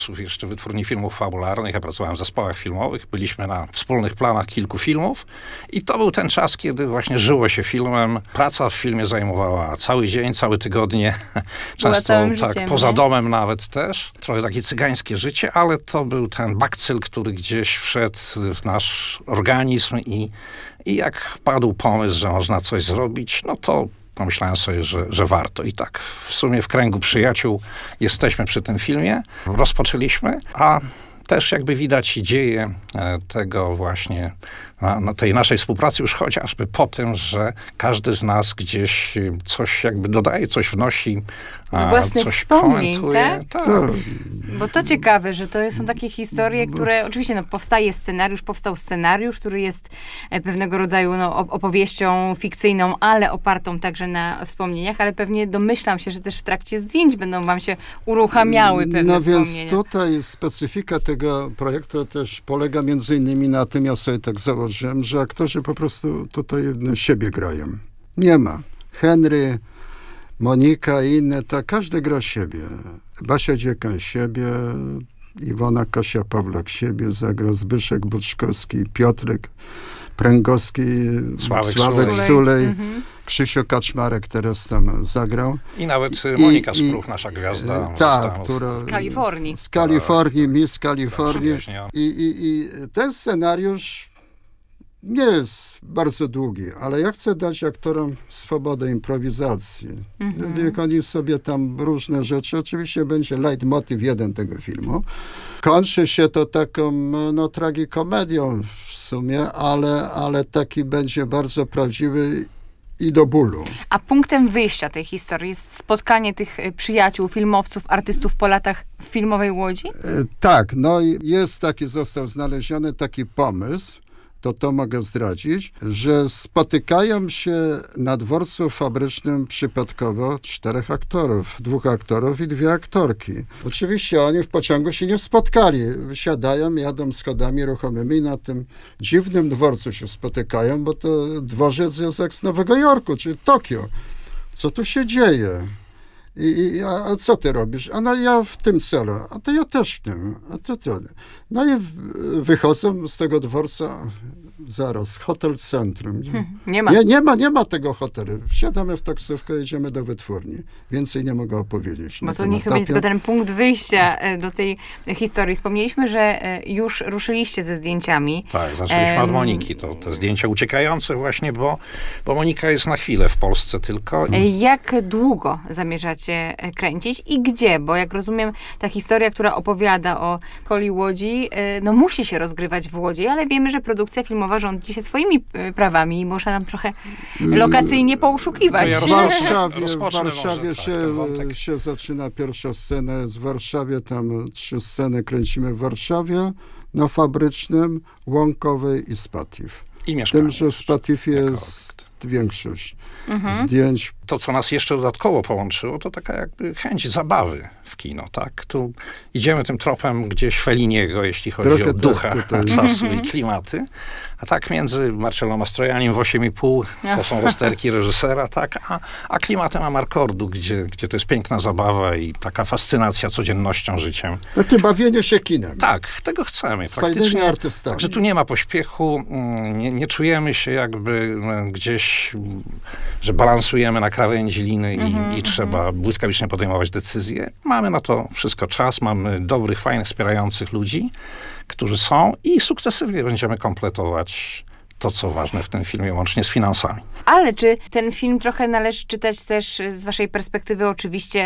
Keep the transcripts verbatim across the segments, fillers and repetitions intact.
jeszcze Wytwórni Filmów Fabularnych. Ja pracowałem w zespołach filmowych, byliśmy na wspólnych planach kilku filmów i to był ten czas, kiedy właśnie żyło się filmem. Praca w filmie zajmowała cały dzień, całe tygodnie. Często tak życiem, poza nie? domem nawet też. Trochę takie cygańskie życie, ale to był ten bakcyl, który gdzieś wszedł w nasz organizm i, i jak padł pomysł, że można coś zrobić, no to pomyślałem sobie, że, że warto. I tak w sumie w kręgu przyjaciół jesteśmy przy tym filmie. Rozpoczęliśmy, a też jakby widać dzieje tego właśnie, na, na tej naszej współpracy już chociażby po tym, że każdy z nas gdzieś coś jakby dodaje, coś wnosi, z własnych coś wspomnień, komentuje. tak? Tak. Bo to ciekawe, że to są takie historie, które oczywiście no, powstaje scenariusz, powstał scenariusz, który jest pewnego rodzaju no, opowieścią fikcyjną, ale opartą także na wspomnieniach, ale pewnie domyślam się, że też w trakcie zdjęć będą wam się uruchamiały pewne No wspomnienia. więc tutaj specyfika tego projektu też polega między innymi na tym, ja sobie tak założyłem, że aktorzy po prostu tutaj siebie grają. Nie ma. Henry, Monika i inne, to każdy gra siebie. Basia Dziekan siebie, Iwona Kasia Pawlak siebie zagrał, Zbyszek Buczkowski, Piotrek Pręgowski, Sławek, Sławek Sulej, Sulej, Mhm. Krzysiu Kaczmarek teraz tam zagrał. I nawet I- Monika i- Spruch, nasza gwiazda. E, ze Tak, Stanów. która... Z Kalifornii. Z Kalifornii, Miss Kalifornii. Zaprzyjaźniona. I, i, I ten scenariusz nie jest bardzo długi, ale ja chcę dać aktorom swobodę improwizacji. Mhm. Jak oni sobie tam różne rzeczy, oczywiście będzie leitmotiv jeden tego filmu. Kończy się to taką no, tragikomedią w sumie, ale, ale taki będzie bardzo prawdziwy i do bólu. A punktem wyjścia tej historii jest spotkanie tych e, przyjaciół, filmowców, artystów po latach w filmowej Łodzi? E, Tak, no i jest taki, został znaleziony taki pomysł, to to mogę zdradzić, że spotykają się na dworcu fabrycznym przypadkowo czterech aktorów, dwóch aktorów i dwie aktorki. Oczywiście oni w pociągu się nie spotkali. Siadają, jadą schodami ruchomymi i na tym dziwnym dworcu się spotykają, bo to dworzec jest jak z Nowego Jorku, czy Tokio. Co tu się dzieje? I, i, a, a co ty robisz? A no ja w tym celu, a to ja też w tym, a to to. No i w- wychodzą z tego dworca, zaraz, hotel Centrum. Hmm, nie ma. Nie, nie ma, nie ma tego hotelu. Wsiadamy w taksówkę, jedziemy do wytwórni. Więcej nie mogę opowiedzieć. Bo na to ten niech będzie etapie. tylko ten punkt wyjścia e, do tej historii. Wspomnieliśmy, że e, już ruszyliście ze zdjęciami. Tak, zaczęliśmy Em, od Moniki. To te zdjęcia uciekające właśnie, bo, bo Monika jest na chwilę w Polsce tylko. E, Jak długo zamierzacie e, kręcić i gdzie? Bo jak rozumiem, ta historia, która opowiada o Coli Łodzi, e, no musi się rozgrywać w Łodzi, ale wiemy, że produkcja filmowa rządzi się swoimi e, prawami i można nam trochę lokacyjnie pouszukiwać. To ja W rozpocznę- Warszawie, w rozpocznę Warszawie może, tak, się, ten wątek. się zaczyna pierwsza scena. Jest w Warszawie, tam trzy sceny kręcimy w Warszawie, na Fabrycznym, Łąkowej i Spatif. I mieszkanie. Tym, że w Spatifie jako jest większość Mhm. zdjęć. To, co nas jeszcze dodatkowo połączyło, to taka jakby chęć zabawy w kino, tak? Tu idziemy tym tropem gdzieś Felliniego, jeśli chodzi Trochę o tak ducha tutaj. czasu i klimaty. A tak między Marcello Mastrojaniem w osiem i pół to są rozterki reżysera, tak? A, a klimatem Amarkordu, gdzie, gdzie to jest piękna zabawa i taka fascynacja codziennością, życiem. Takie bawienie się kinem. Tak, tego chcemy. Z fajnymi Praktycznie. artystami. Także tu nie ma pośpiechu, mm, nie, nie czujemy się jakby mm, gdzieś, mm, że balansujemy na krawędzi liny i, i trzeba błyskawicznie podejmować decyzje. Mamy na to wszystko czas, mamy dobrych, fajnych, wspierających ludzi, którzy są i sukcesywnie będziemy kompletować to, co ważne w tym filmie, łącznie z finansami. Ale czy ten film trochę należy czytać też z waszej perspektywy oczywiście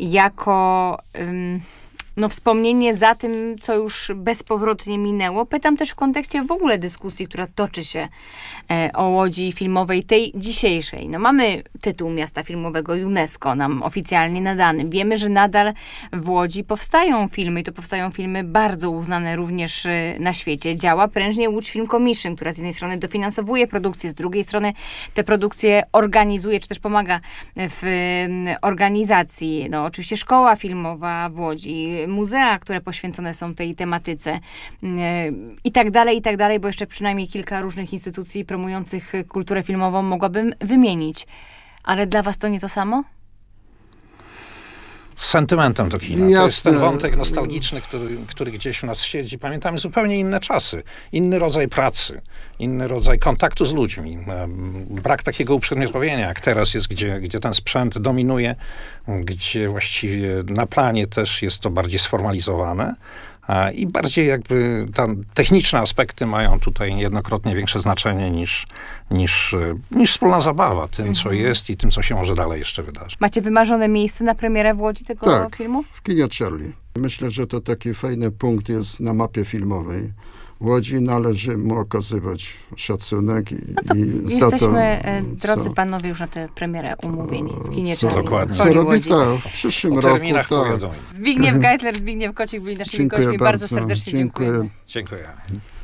jako ym, no, wspomnienie za tym, co już bezpowrotnie minęło? Pytam też w kontekście w ogóle dyskusji, która toczy się e, o Łodzi filmowej, tej dzisiejszej. No, mamy tytuł miasta filmowego UNESCO nam oficjalnie nadany. Wiemy, że nadal w Łodzi powstają filmy i to powstają filmy bardzo uznane również e, na świecie. Działa prężnie Łódź Film Commission, która z jednej strony dofinansowuje produkcję, z drugiej strony te produkcje organizuje, czy też pomaga w e, organizacji. No, oczywiście szkoła filmowa w Łodzi, muzea, które poświęcone są tej tematyce yy, i tak dalej, i tak dalej, bo jeszcze przynajmniej kilka różnych instytucji promujących kulturę filmową mogłabym wymienić. Ale dla was to nie to samo? z sentymentem do kina. To Jasne. jest ten wątek nostalgiczny, który, który gdzieś w nas siedzi. Pamiętamy zupełnie inne czasy, inny rodzaj pracy, inny rodzaj kontaktu z ludźmi. Brak takiego uprzedmiotowienia, jak teraz jest, gdzie, gdzie ten sprzęt dominuje, gdzie właściwie na planie też jest to bardziej sformalizowane. I bardziej jakby tam techniczne aspekty mają tutaj niejednokrotnie większe znaczenie niż, niż, niż wspólna zabawa tym, mhm. co jest i tym, co się może dalej jeszcze wydarzyć. Macie wymarzone miejsce na premierę w Łodzi tego tak, filmu? w kinie Charlie. Myślę, że to taki fajny punkt jest na mapie filmowej. Łodzi należy mu okazywać szacunek i, no to i jesteśmy, za to, drodzy co, panowie, już na tę premierę umówieni w kinie co, Charlie. Dokładnie. Co robi to w przyszłym o roku. terminach tak. powiadomień. Zbigniew Geisler, Zbigniew Kocik byli naszymi Dziękuję gośćmi. Bardzo bardzo. serdecznie Dziękuję. dziękujemy. Dziękuję.